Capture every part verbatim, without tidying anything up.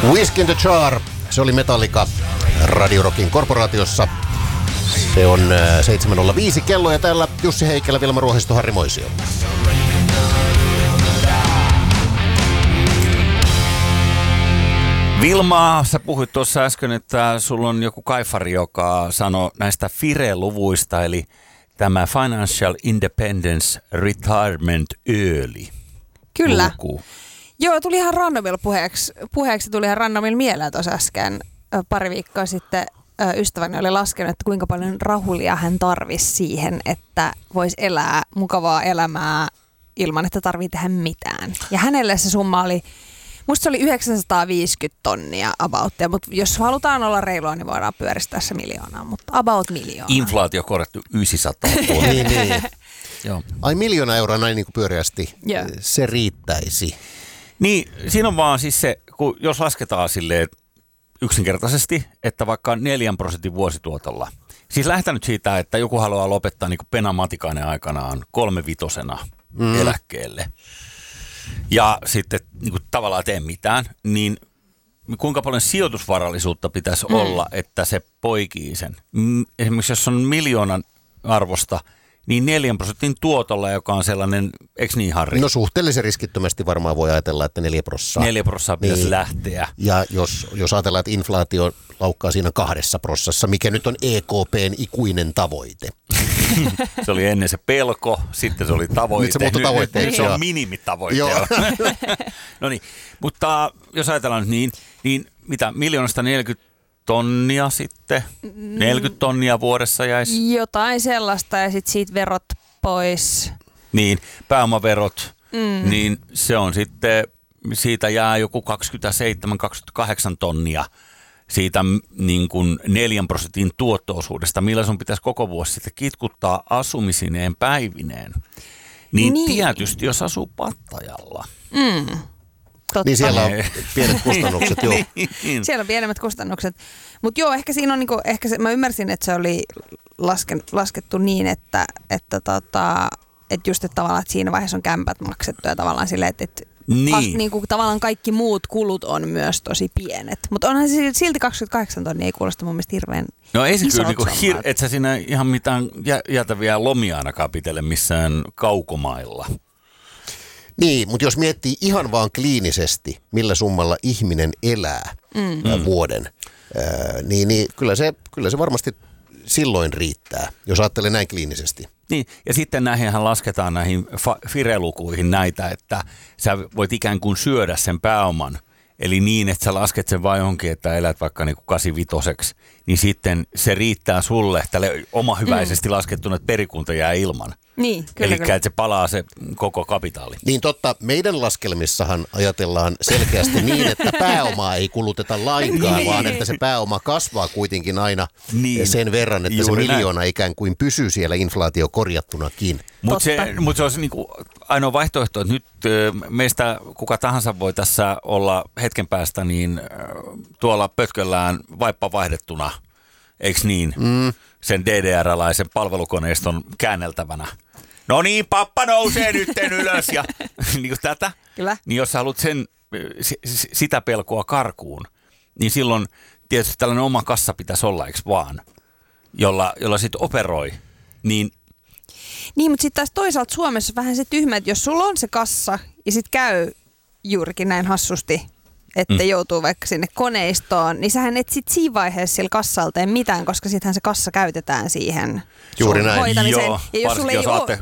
Whiskey in the Jar, se oli Metallica Radio Rockin korporaatiossa. Se on seitsemän nolla viisi kello ja täällä Jussi Heikkilä, Vilma Ruohisto, Harri Moisio. Vilma, sä puhuit tuossa äsken, että sulla on joku kaifari, joka sanoi näistä F I R E-luvuista, eli tämä Financial Independence Retirement Early. Kyllä. Luku. Joo, tuli ihan randomilla puheeksi, puheeksi tuli ihan randomilla mieleen tuossa äsken. Pari viikkoa sitten ystäväni oli laskenut, että kuinka paljon rahulia hän tarvisi siihen, että voisi elää mukavaa elämää ilman, että tarvii tehdä mitään. Ja hänelle se summa oli, musta se oli yhdeksänsataaviisikymmentä tonnia about, mutta jos halutaan olla reilua, niin voidaan pyöristää se miljoonaa, mutta about miljoonaa. Inflaatio korjattu yhdeksänsataa. niin, niin. Joo. Ai miljoona euroa näin niin kuin pyöreästi, Joo. se riittäisi. Niin, siinä on vaan siis se, kun jos lasketaan silleen yksinkertaisesti, että vaikka neljän prosentin vuosituotolla. Siis lähtenyt siitä, että joku haluaa lopettaa niin kuin Pena Matikainen aikanaan kolmevitosena mm. eläkkeelle. Ja sitten niin kuin tavallaan tee mitään, niin kuinka paljon sijoitusvarallisuutta pitäisi mm. olla, että se poikii sen. Esimerkiksi jos on miljoonan arvosta, niin neljän prosentin tuotolla, joka on sellainen, eikö niin Harri? No suhteellisen riskittömästi varmaan voi ajatella, että neljä prossaa. Neljä prossaa pitäisi niin lähteä. Ja jos, jos ajatellaan, että inflaatio laukkaa siinä kahdessa prossassa, mikä nyt on E K P:n ikuinen tavoite. Se oli ennen se pelko, sitten se oli tavoite. Nyt se muuttui tavoitteeksi. Nyt se on minimitavoite. Joo. No niin, mutta jos ajatellaan nyt niin, niin mitä, miljoonasta neljäkymmentä tonnia sitten, neljäkymmentä tonnia vuodessa jäisi. Jotain sellaista ja sitten siitä verot pois. Niin, pääomaverot, mm. niin se on sitten, siitä jää joku kaksikymmentäseitsemän kaksikymmentäkahdeksan tonnia siitä niin kuin neljän prosentin tuotto-osuudesta, millä sun pitäisi koko vuosi sitten kitkuttaa asumisineen päivineen. Niin, niin. Tietysti, jos asuu Pattajalla. Mm. Totta. Niin siellä on pienet kustannukset, joo. Niin. Siellä on pienemmät kustannukset. Mutta joo, ehkä siinä on, niinku, ehkä se, mä ymmärsin, että se oli lasken, laskettu niin, että, että, tota, että just että tavallaan että siinä vaiheessa on kämpät maksettu ja tavallaan silleen, että, että niin. as, niinku, tavallaan kaikki muut kulut on myös tosi pienet. Mutta onhan se silti kaksikymmentäkahdeksan tonnia ei kuulosta mun mielestä hirveän No ei se kyllä, niinku hir- et sä siinä ihan mitään jä, jäätäviä lomia ainakaan pitele missään kaukomailla. Niin, mutta jos miettii ihan vaan kliinisesti, millä summalla ihminen elää mm. vuoden, ää, niin, niin kyllä, se, kyllä se varmasti silloin riittää, jos ajattelee näin kliinisesti. Niin, ja sitten näihinhän lasketaan näihin F I R E-lukuihin näitä, että sä voit ikään kuin syödä sen pääoman. Eli niin, että sä lasket sen vain johonkin, että elät vaikka niin kuin kahdeksankymmentäviisi, niin sitten se riittää sulle tälle omahyväisesti mm. laskettuna, että perikunta jää ilman. Niin, kyllä. Eli kyllä. että se palaa se koko kapitaali. Niin totta, meidän laskelmissahan ajatellaan selkeästi niin, että pääomaa ei kuluteta lainkaan, niin. vaan että se pääoma kasvaa kuitenkin aina niin. sen verran, että Juuri se miljoona näin. ikään kuin pysyy siellä inflaatio korjattunakin. Mutta se, mut se olisi niinku ainoa vaihtoehto, että nyt meistä kuka tahansa voi tässä olla hetken päästä, niin tuolla pötköllään vaippa vaihdettuna, eikö niin, mm. sen D D R-laisen palvelukoneiston käänneltävänä. No niin, pappa nousee nyt ylös ja niin kuin tätä. Kyllä. Niin jos sä haluat sen, sitä pelkoa karkuun, niin silloin tietysti tällainen oma kassa pitäisi olla, eikö vaan, jolla, jolla sitten operoi, niin Niin, mutta sitten taas toisaalta Suomessa on vähän se tyhmä, että jos sulla on se kassa ja sitten käy juurikin näin hassusti, että mm. joutuu vaikka sinne koneistoon, niin sähän et sit siinä vaiheessa sillä kassalta tee mitään, koska sittenhän se kassa käytetään siihen Juuri näin. hoitamiseen. Joo, ja jos sulla ei jos Aatte,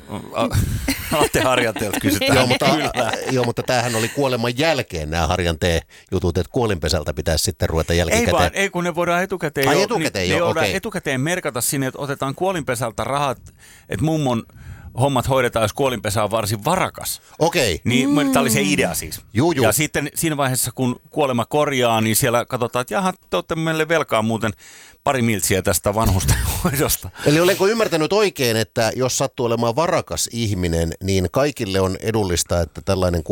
Aatte Harjanteelta kysytään. joo, mutta, joo, mutta tämähän oli kuoleman jälkeen nämä Harjanteen jutut, että kuolinpesältä pitäisi sitten ruveta jälkikäteen. Ei vaan, ei kun ne voidaan etukäteen, Ai, jo, etukäteen ne, jo, ne okei. okay. etukäteen merkata sinne, että otetaan kuolinpesältä rahat, että mummon hommat hoidetaan, jos kuolinpesä on varsin varakas. Okei. Niin mm. tämä oli se idea siis. Juu, juu. Ja sitten siinä vaiheessa, kun kuolema korjaa, niin siellä katsotaan, että jaha, te olette meille velkaa muuten pari miltsiä tästä vanhusten hoidosta. Eli olenko ymmärtänyt oikein, että jos sattuu olemaan varakas ihminen, niin kaikille on edullista, että tällainen